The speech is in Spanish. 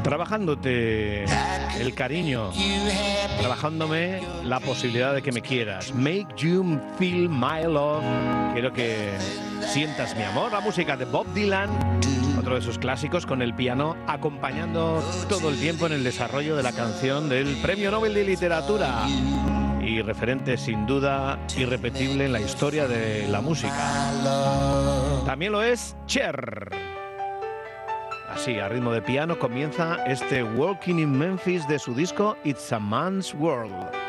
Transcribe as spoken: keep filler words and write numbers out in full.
Trabajándote el cariño, trabajándome la posibilidad de que me quieras. Make you feel my love. Quiero que sientas mi amor. La música de Bob Dylan, otro de sus clásicos, con el piano acompañando todo el tiempo en el desarrollo de la canción del Premio Nobel de Literatura. Y referente sin duda irrepetible en la historia de la música. También lo es Cher. Así, a ritmo de piano, comienza este Walking in Memphis de su disco It's a Man's World.